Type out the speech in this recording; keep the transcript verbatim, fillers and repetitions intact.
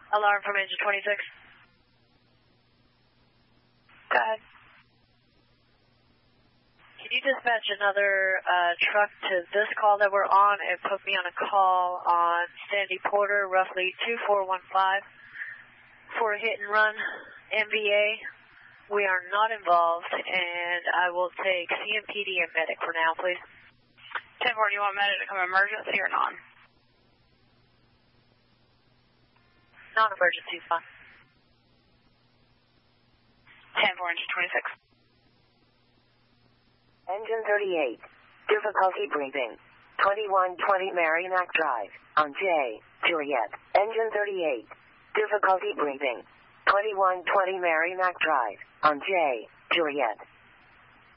Alarm from engine twenty-six. Go ahead. Can you dispatch another uh, truck to this call that we're on and put me on a call on Sandy Porter, roughly two four one five, for a hit and run M V A? We are not involved, and I will take C M P D and medic for now, please. ten four, do you want medic to come emergency or non? Non-emergency, fine. ten four, engine twenty-six. Engine thirty-eight. Difficulty breathing. twenty-one twenty Merrimack Drive. On J. Juliet. Engine thirty-eight. Difficulty breathing. twenty-one twenty Merrimack Drive. On J. Juliet.